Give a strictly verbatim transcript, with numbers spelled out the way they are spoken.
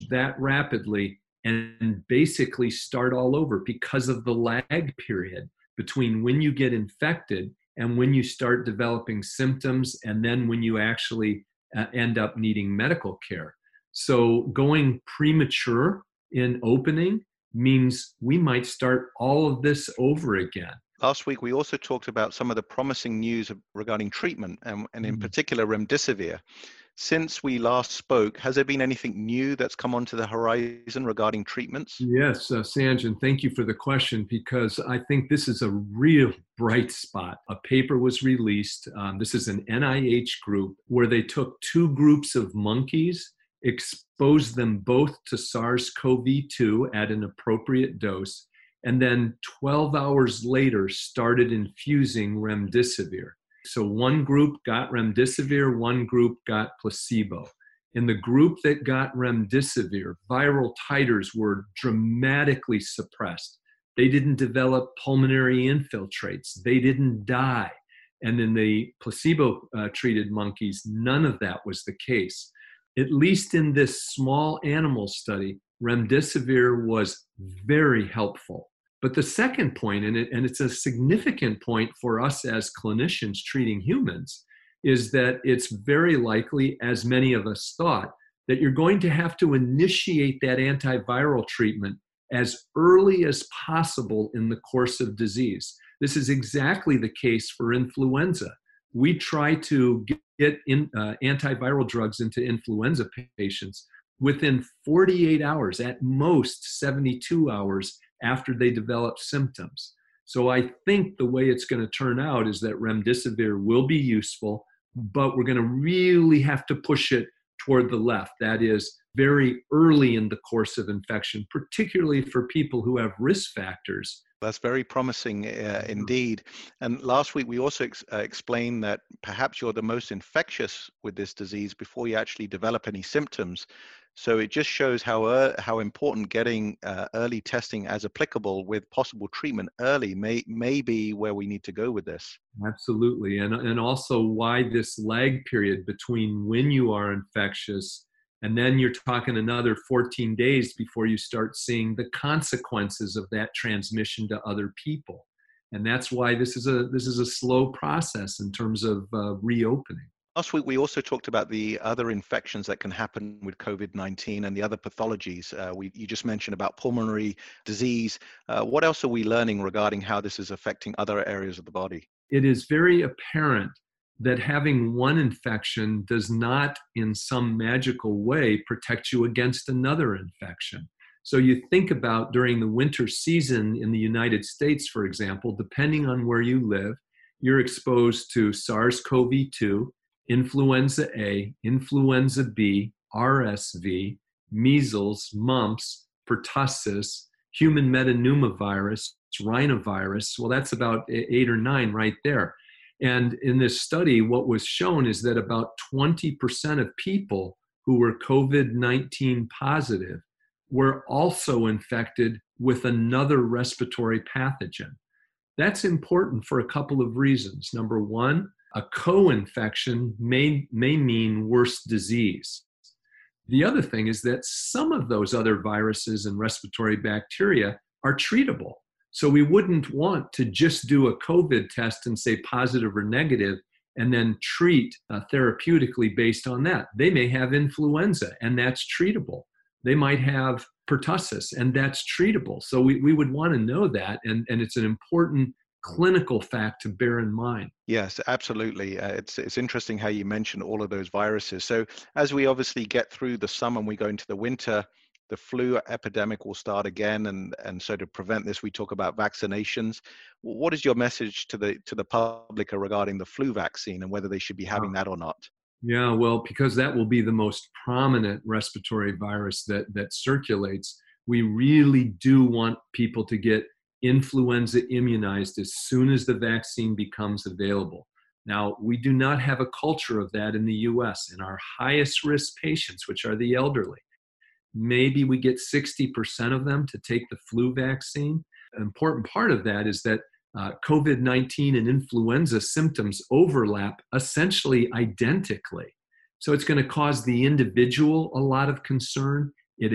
that rapidly and basically start all over because of the lag period between when you get infected and when you start developing symptoms, and then when you actually uh, end up needing medical care. So going premature in opening means we might start all of this over again. Last week, we also talked about some of the promising news regarding treatment, and, and in Mm. particular, remdesivir. Since we last spoke, has there been anything new that's come onto the horizon regarding treatments? Yes, uh, Sanjan, thank you for the question, because I think this is a real bright spot. A paper was released. Um, this is an N I H group where they took two groups of monkeys, exposed them both to SARS-C o V two at an appropriate dose, and then twelve hours later started infusing remdesivir. So one group got remdesivir, one group got placebo. In the group that got remdesivir, viral titers were dramatically suppressed. They didn't develop pulmonary infiltrates. They didn't die. And in the placebo-treated monkeys, none of that was the case. At least in this small animal study, remdesivir was very helpful. But the second point, and, it, and it's a significant point for us as clinicians treating humans, is that it's very likely, as many of us thought, that you're going to have to initiate that antiviral treatment as early as possible in the course of disease. This is exactly the case for influenza. We try to get in, uh, antiviral drugs into influenza patients within forty-eight hours, at most seventy-two hours after they develop symptoms. So I think the way it's going to turn out is that remdesivir will be useful, but we're going to really have to push it toward the left. That is, very early in the course of infection, particularly for people who have risk factors. That's very promising uh, indeed. And last week, we also ex- uh, explained that perhaps you're the most infectious with this disease before you actually develop any symptoms. So it just shows how uh, how important getting uh, early testing as applicable with possible treatment early may, may be where we need to go with this. Absolutely. And, and also why this lag period between when you are infectious and then you're talking another fourteen days before you start seeing the consequences of that transmission to other people. And that's why this is a this is a slow process in terms of uh, reopening. Last week, we also talked about the other infections that can happen with COVID nineteen and the other pathologies. Uh, we, you just mentioned about pulmonary disease. Uh, what else are we learning regarding how this is affecting other areas of the body? It is very apparent that having one infection does not, in some magical way, protect you against another infection. So you think about during the winter season in the United States, for example, depending on where you live, you're exposed to SARS-C o V two, influenza A, influenza B, R S V, measles, mumps, pertussis, human metapneumovirus, rhinovirus. Well, that's about eight or nine right there. And in this study, what was shown is that about twenty percent of people who were COVID nineteen positive were also infected with another respiratory pathogen. That's important for a couple of reasons. Number one, a co-infection may, may mean worse disease. The other thing is that some of those other viruses and respiratory bacteria are treatable. So we wouldn't want to just do a COVID test and say positive or negative and then treat uh, therapeutically based on that. They may have influenza and that's treatable. They might have pertussis and that's treatable. So we, we would want to know that, and, and it's an important clinical fact to bear in mind. Yes, absolutely. Uh, it's it's interesting how you mentioned all of those viruses. So as we obviously get through the summer and we go into the winter, the flu epidemic will start again. And, and so to prevent this, we talk about vaccinations. What is your message to the to the public regarding the flu vaccine and whether they should be having that or not? Yeah, well, because that will be the most prominent respiratory virus that, that circulates, we really do want people to get influenza immunized as soon as the vaccine becomes available. Now, we do not have a culture of that in the U S. In our highest risk patients, which are the elderly, maybe we get sixty percent of them to take the flu vaccine. An important part of that is that uh, COVID nineteen and influenza symptoms overlap essentially identically. So it's going to cause the individual a lot of concern,